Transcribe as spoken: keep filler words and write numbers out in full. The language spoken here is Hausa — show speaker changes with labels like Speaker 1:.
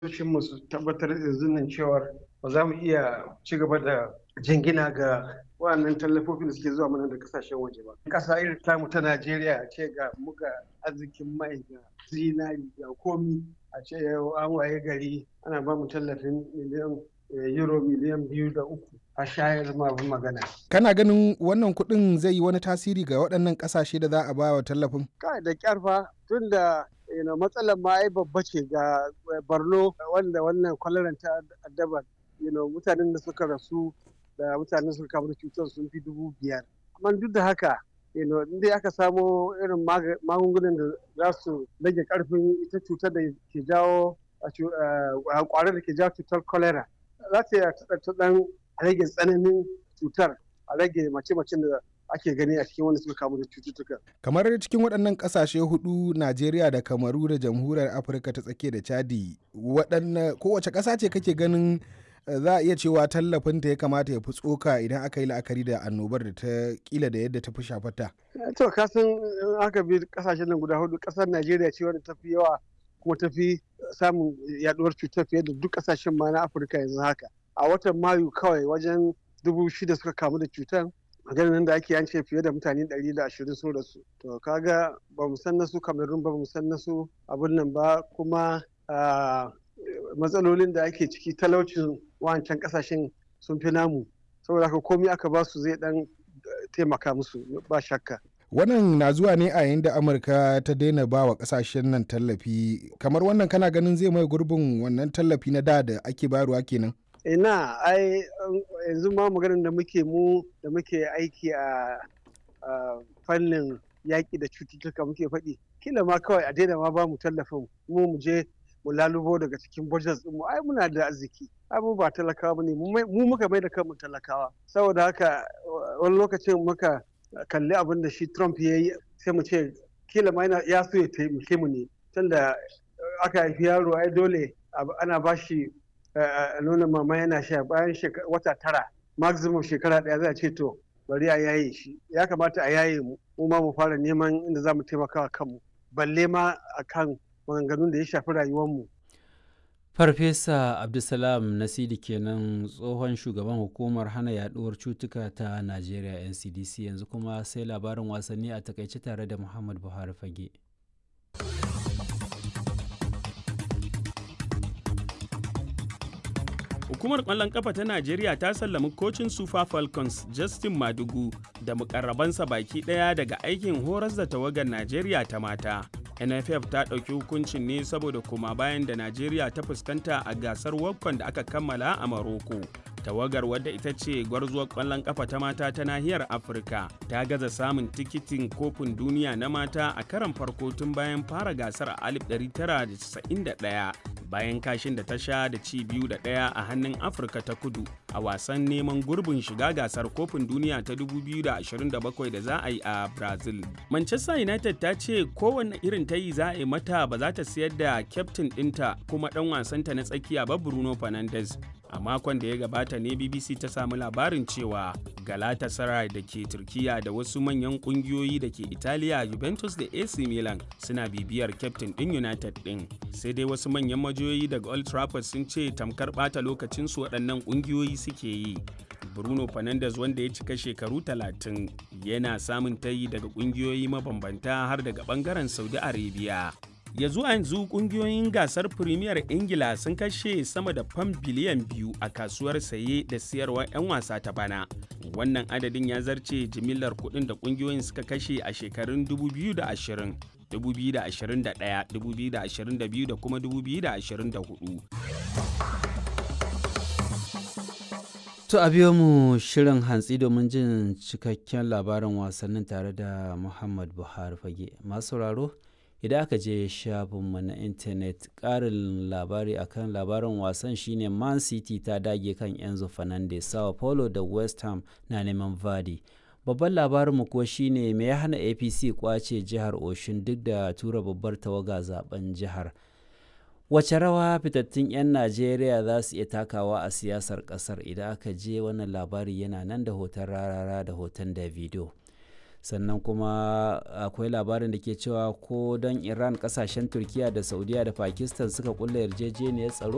Speaker 1: mu su tabbatar yanzu nan cewar ba za mu iya ci gaba da jingina ga waɗannan tallafofin da suke zuwa mana da kasashen waje ba. Ƙasa irin tamu ta Najeriya ce ga muka arzikin mai ga zinari ga komi a ce yau an waye gari ana ba mu tallafin miliyan euro miliyan biyu da uku a shayar ma abin magana.
Speaker 2: Kana ganin wannan kuɗin zai yi wani tasiri ga waɗannan ƙasashe da za a ba wa tallafin?
Speaker 1: Kai da ƙyar fa tun da matsalar ma ai babba ce ga Borno wanda wannan kwalaran ta addaba mutanen da suka rasu da mutanen da suka kamu da cutar sun fi dubu biyar. Amma duk da haka inda aka samo irin magungunan da za su rage karfin ita cutar da ke jawo kwarar da ke jawo cutar cholera za ta dan rage tsananin cutar a rage mace-macen da ake gani a cikin wanda suka kamu da cututtuka.
Speaker 2: Kamar cikin waɗannan ƙasashe hudu Najeriya da Kamaru da Jamhuriyar Afirka ta tsakiya da Chadi waɗanne kowace ƙasa ce kake ganin za a iya cewa tallafin ta ya kamata ya fi tsoka idan aka yi la'akari da annobar da ta kila da yadda ta fi shafata?
Speaker 1: To ka san aka bi ƙasashen nan guda hudu ƙasar Najeriya ce wadda ta fi yawa kuma ta fi samun yaduwar cutar fiye da duk ƙasashen ma na Afirka yanzu haka. A watan Mayu kawai wajen dubu shida suka kamu da cutar. Maganin da ake yance fiye da mutane ɗari da ashirin sun rasu. To kaga ba mu san nasu Cameroon ba mu san nasu abun nan ba kuma matsalolin da ake ciki talaucin wancan kasashen sun fi namu saboda haka komai aka ba su zai dan taimaka musu ba shakka.
Speaker 2: Wannan na zuwa ne a yayin da Amurka ta daina ba wa kasashen nan tallafi kamar wannan kana ganin zai mai gurbin wannan tallafi na da da ake bayarwa kenan?
Speaker 1: Ina ai yanzu ma maganar da muke mu da muke aiki a fannin yaƙi da cututtuka muke faɗi kila ma kawai a daina ma ba mu tallafin mu mu je mu lalubo daga cikin budget mu ai muna da arziki abu ba talakawa ne mu muka mai da kanmu talakawa saboda haka wani lokacin muka kalli abin da shi Trump ya yi sai mu ce kila ma ya so ya taimake mu ne tunda aka haifi yaro ai dole ana ba shi nuna mama yana sha bayan wata tara maximum shekara daya za a ce to bari a yaye shi ya kamata a yaye mu mu ma mu fara neman inda za mu taimaka wa kanmu balle ma akan maganganun da ya shafi rayuwarmu.
Speaker 3: Farfesa Abdulsalam Nasidi kenan tsohon shugaban hukumar hana yaduwar cutuka ta Najeriya N C D C yanzu kuma sai labarin wasanni a takaice tare da Muhammad Buhari Fage.
Speaker 4: Hukumar ƙwallon ƙafa ta Najeriya ta sallami kocin Super Falcons Justin Madugu da mukarrabansa baki ɗaya daga aikin horas da tawagar Najeriya ta mata. N F F ta ɗauki hukuncin ne saboda koma bayan da Najeriya ta fuskanta a gasar WAFCON da aka kammala a Maroko. Tawagar wadda ita ce gwarzuwar ƙwallon ƙafa ta mata ta nahiyar Afirka ta gaza samun tikitin kofin duniya na mata a karon farko tun bayan fara gasar a alif ɗari tara da casa'in da ɗaya bayan kashin da ta sha da ci biyu da ɗaya a hannun Afirka ta Kudu a wasan neman gurbin shiga gasar kofin duniya ta dubu biyu da ashirin da bakwai da za a yi a Brazil. Manchester United ta ce kowanne irin ta yi za a yi mata ba za ta siyar da kyaftin ɗinta kuma ɗan wasanta na tsakiya ba Bruno Fernandes. A makon da ya gabata ne B B C ta samu labarin cewa Galatasaray da ke Turkiya da wasu manyan kungiyoyi da ke Italiya Juventus da A C Milan suna bibiyar kyaftin ɗin United ɗin. Sai dai wasu manyan majiyoyi daga Old Trafford sun ce tamkar ɓata lokacinsu waɗannan kungiyoyi suke yi. Bruno Fernandes wanda ya cika shekaru talatin yana samun tayi daga kungiyoyi mabambanta har daga ɓangaren Saudi Arabia. Ya zuwa yanzu kungiyoyin gasar Premier Ingila sun kashe sama da fam biliyan biyu a kasuwar saye da siyarwar 'yan wasa ta bana. Wannan adadin ya zarce jimillar kuɗin da kungiyoyin suka kashe a shekarun dubu biyu da ashirin, dubu biyu da ashirin da ɗaya, dubu biyu da ashirin da biyu da kuma dubu biyu da ashirin da hudu.
Speaker 3: To a biyo mu shirin hantsi domin jin cikakken labarin wasannin tare da Muhammad Buhari Fage. Masu sauraro idan aka je shafinmu na intanet ƙarin labari akan labarin wasan shine Man City ta dage kan Enzo Fernandez, Sao Paulo da West Ham na neman Vardy. Babban labarinmu kuwa shine me ya hana A P C kwace jihar Oshun duk da tura babbar tawaga zaben jihar. Wace rawa fitattun 'yan Najeriya za su iya takawa a siyasar ƙasar idan aka je wannan labari yana nan da hoton rarara da hoton Davido. Sannan kuma akwai labarin da ke cewa ko don Iran kasashen Turkiya da Saudiya da Pakistan suka kulla yarjejeniyar tsaro